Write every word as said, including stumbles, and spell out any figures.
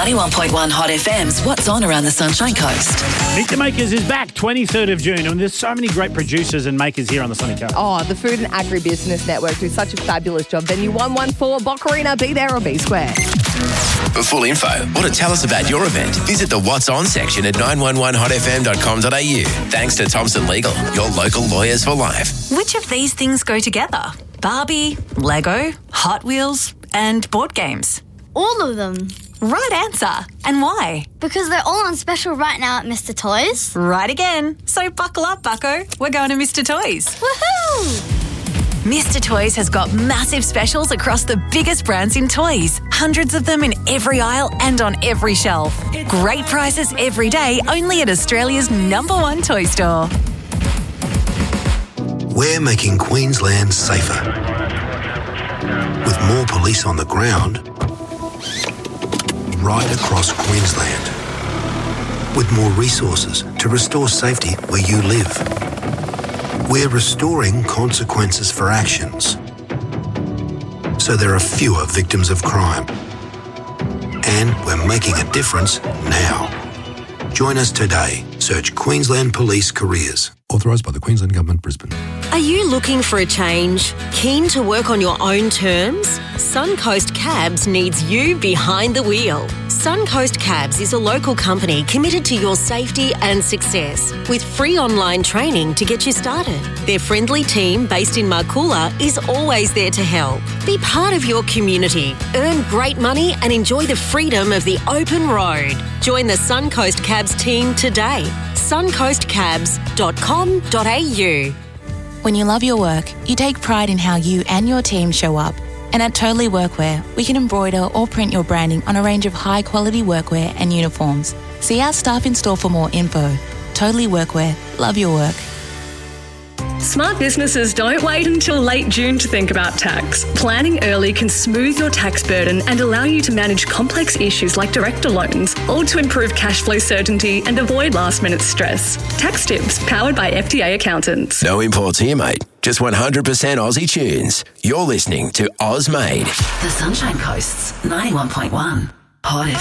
ninety-one point one Hot F M's What's On Around the Sunshine Coast. Meet the Makers is back, twenty-third of June, and there's so many great producers and makers here on the Sunny Coast. Oh, the Food and Agribusiness Network do such a fabulous job. Venue one one four, Boccarina, be there or be square. For full info or to tell us about your event, visit the What's On section at nine one one hot f m dot com dot a u. Thanks to Thompson Legal, your local lawyers for life. Which of these things go together? Barbie, Lego, Hot Wheels, and board games? All of them. Right answer. And why? Because they're all on special right now at Mister Toys. Right again. So buckle up, bucko. We're going to Mister Toys. Woohoo! Mister Toys has got massive specials across the biggest brands in toys. Hundreds of them in every aisle and on every shelf. Great prices every day, only at Australia's number one toy store. We're making Queensland safer. With more police on the ground, right across Queensland. With more resources to restore safety where you live. We're restoring consequences for actions, so there are fewer victims of crime. And we're making a difference now. Join us today. Search Queensland Police Careers. Authorised by the Queensland Government, Brisbane. Are you looking for a change? Keen to work on your own terms? Suncoast Cabs needs you behind the wheel. Suncoast Cabs is a local company committed to your safety and success, with free online training to get you started. Their friendly team based in Marcoola is always there to help. Be part of your community, earn great money and enjoy the freedom of the open road. Join the Suncoast Cabs team today. suncoast cabs dot com dot a u. When you love your work, you take pride in how you and your team show up. And at Totally Workwear, we can embroider or print your branding on a range of high-quality workwear and uniforms. See our staff in store for more info. Totally Workwear. Love your work. Smart businesses don't wait until late June to think about tax. Planning early can smooth your tax burden and allow you to manage complex issues like director loans, all to improve cash flow certainty and avoid last-minute stress. Tax Tips, powered by F T A accountants. No imports here, mate. Just one hundred percent Aussie tunes. You're listening to Oz Made. The Sunshine Coast's ninety-one point one Hot F M.